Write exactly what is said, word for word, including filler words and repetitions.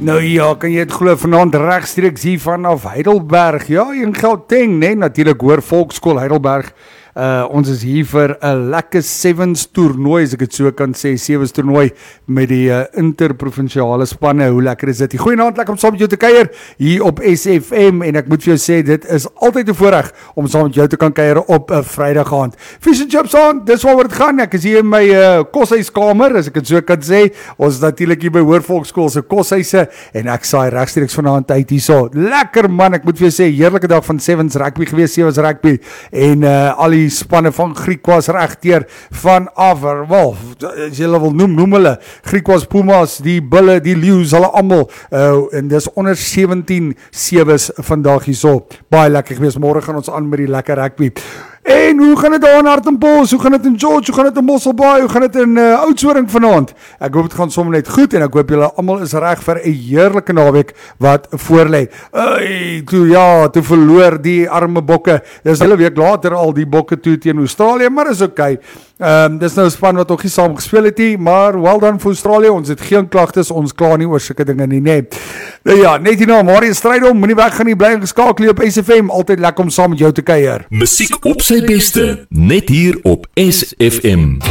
Nou ja, kan jy het glo vanaand regstreeks hier vanaf Heidelberg. Ja, in Gauteng, nee, natuurlik hoor Volksskool Heidelberg. Uh, ons is hier vir 'n lekker sevens toernooi, as ek dit so kan sê, sevens toernooi met die uh, interprovinsiale spanne. Hoe lekker is dit? Goeienaand, lekker om saam met jou te kuier hier op S F M, en ek moet vir jou sê, dit is altyd 'n voorreg om saam met jou te kan kuier op 'n uh, Vrydag aand. Fish and chips aan, dis waaroor dit gaan. Ek is hier in my uh, koshuiskamer, as ek dit so kan sê. Ons is natuurlik hier by Hoër Volksskool se koshuise, en ek saai regstreeks vanaand uit hierso. Lekker man, ek moet vir jou sê, heerlike dag van sevens rugby gewees, sevens rugby, en uh, al die spanne van Griquas regteer vanaf, wel, as jy wil noem, noem hulle, Griquas, Pumas, die Bulle, die Leeu's, hulle almal, uh, en dis onder sewentien sewes vandag hierso. Baie lekker gewees, môre gaan ons aan met die lekker rugby. En hoe gaan dit daar in Hartenbos, hoe gaan dit in George, hoe gaan dit in Mosselbaai, hoe gaan dit in uh, Oudtshoorn vanaand? Ek hoop dit gaan sommer net goed, en ek hoop julle almal is reg vir 'n heerlike naweek wat voorlê. Ey, toe ja, toe verloor die arme bokke. Dis 'n hele week later al die bokke toe teen Australië, maar is okay. Ehm um, dis nou 'n span wat nog nie saam gespeel het nie, maar well done vir Australië. Ons het geen klagtes, ons kla nie oor sulke dinge nie, nee. Nou ja, net hierna Marius Strydom, moenie weg gaan nie, bly geskakel op S F M, altyd lekker om saam met jou te kuier. Musiek op sy beste, net hier op S F M.